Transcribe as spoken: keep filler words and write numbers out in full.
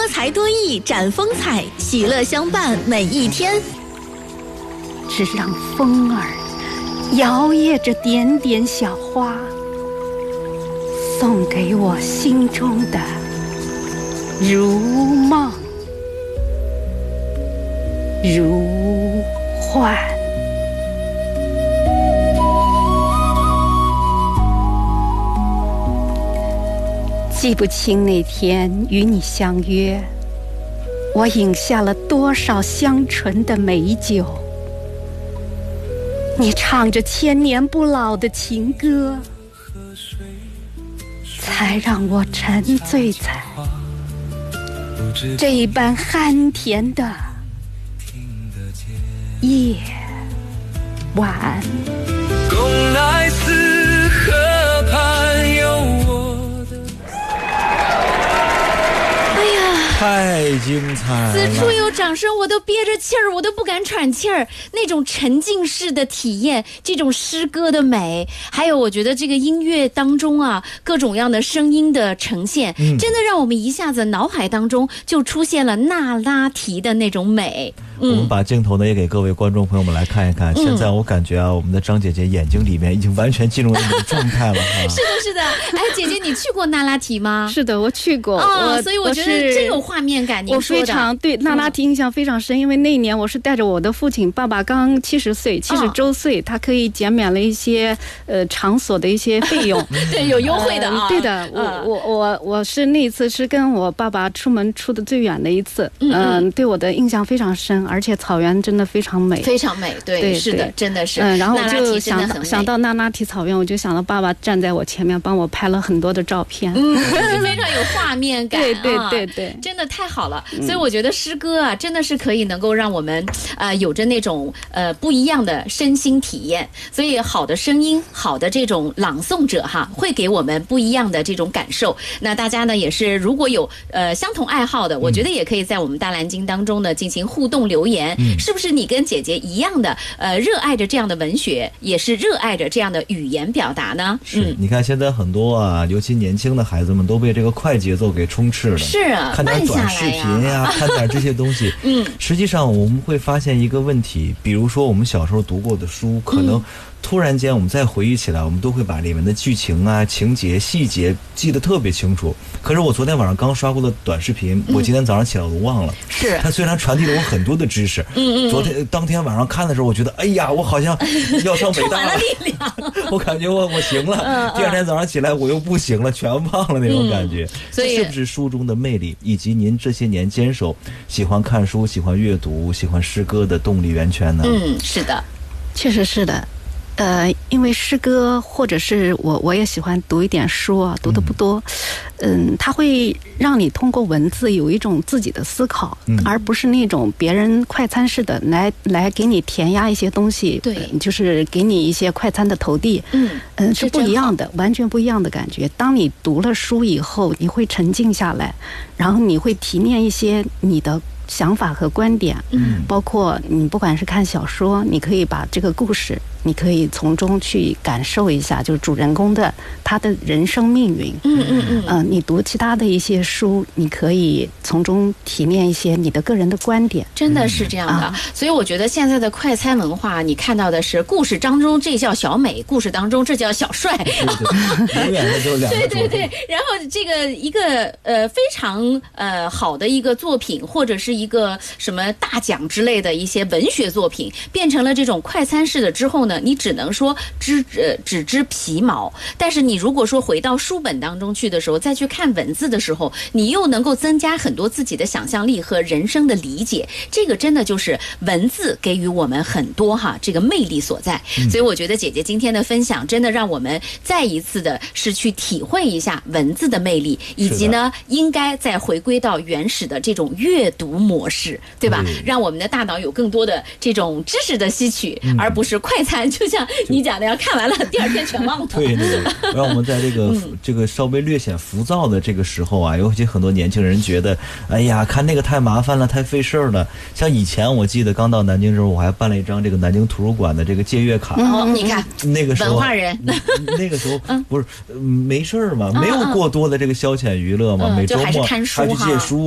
多才多艺展风采，喜乐相伴每一天。 只让风儿摇曳着点点小花，送给我心中的如梦如幻。记不清那天与你相约，我饮下了多少香醇的美酒，你唱着千年不老的情歌，才让我沉醉在这一般酣甜的夜晚。 公来寺河畔有我的。 哎呀， 太精彩了！ 此处有掌声，我都憋着气儿，我都不敢喘气儿。那种沉浸式的体验，这种诗歌的美，还有我觉得这个音乐当中啊，各种样的声音的呈现，嗯、真的让我们一下子脑海当中就出现了那拉提的那种美。 我们把镜头呢也给各位观众朋友们来看一看。嗯、现在我感觉啊，我们的张姐姐眼睛里面已经完全进入那种状态了哈。 是的，是的。哎，姐姐，你去过那拉提吗？ 是的，我去过。 哦，所以我觉得真有画面感。 我非常对那拉提印象非常深，因为那一年我是带着我的父亲，爸爸刚七十岁，七十周岁，哦、他可以减免了一些呃场所的一些费用。 对，有优惠的啊。 呃、对的，我、嗯、我我我是那一次是跟我爸爸出门出的最远的一次，嗯、呃，对我的印象非常深。而且草原真的非常美， 非常美，对，对是的，真的是。 嗯，然后我就想到想到那拉提草原，我就想到爸爸站在我前面，帮我拍了很多的照片， 嗯，非常有画面感， 对对对对， 啊、真的太好了。所以我觉得诗歌啊，真的是可以能够让我们呃有着那种呃不一样的身心体验。所以好的声音，好的这种朗诵者哈，会给我们不一样的这种感受。那大家呢也是如果有呃相同爱好的，我觉得也可以在我们大蓝鲸当中呢进行互动留言。嗯、是不是你跟姐姐一样的呃热爱着这样的文学，也是热爱着这样的语言表达呢？ 是，嗯、你看现在很多啊，尤其年轻的孩子们都被这个快节奏给充斥了。 是啊， 看点短视频呀、啊，看点这些东西。嗯，实际上我们会发现一个问题，比如说我们小时候读过的书，可能突然间我们再回忆起来，我们都会把里面的剧情啊、情节、细节记得特别清楚。可是我昨天晚上刚刷过的短视频，我今天早上起来我都忘了。 是， 它虽然传递了我很多的知识，嗯嗯，昨天当天晚上看的时候，我觉得哎呀，我好像要上北大了， 了力量我感觉我我行了。嗯嗯，第二天早上起来我又不行了，全忘了那种感觉。嗯、所以是不是书中的魅力，以及您这些年坚守喜欢看书、喜欢阅读、喜欢诗歌的动力源泉呢？ 嗯，是的， 确实是的。呃，因为诗歌或者是我我也喜欢读一点书啊，读的不多，嗯，它会让你通过文字有一种自己的思考，嗯、而不是那种别人快餐式的来来给你填鸭一些东西， 对， 就是给你一些快餐的投递，嗯嗯，是不一样的，完全不一样的感觉。当你读了书以后，你会沉静下来，然后你会提炼一些你的想法和观点，嗯，包括你不管是看小说，你可以把这个故事，你可以从中去感受一下，就是主人公的他的人生命运，嗯嗯嗯，呃，你读其他的一些书，你可以从中提炼一些你的个人的观点， 真的是这样的。嗯、所以我觉得现在的快餐文化，你看到的是故事当中这叫小美，故事当中这叫小帅， 永远的就两个对对对，然后这个一个呃非常呃好的一个作品，或者是一个什么大奖之类的一些文学作品，变成了这种快餐式的之后呢，你只能说知呃只知皮毛。但是你如果说回到书本当中去的时候，再去看文字的时候，你又能够增加很多自己的想象力和人生的理解。这个真的就是文字给予我们很多哈这个魅力所在。嗯、所以我觉得姐姐今天的分享真的让我们再一次的是去体会一下文字的魅力，以及呢应该再回归到原始的这种阅读模式，对吧？对，让我们的大脑有更多的这种知识的吸取，嗯、而不是快餐，就像你讲的，要看完了第二天全忘了。 对对，让我们在这个、嗯、这个稍微略显浮躁的这个时候啊，尤其很多年轻人觉得，哎呀，看那个太麻烦了，太费事儿了。像以前我记得刚到南京时候，我还办了一张这个南京图书馆的这个借阅卡。 哦，你看那个时候文化人， 那个时候不是没事儿嘛，没有过多的这个消遣娱乐嘛，嗯、每周末还去借书。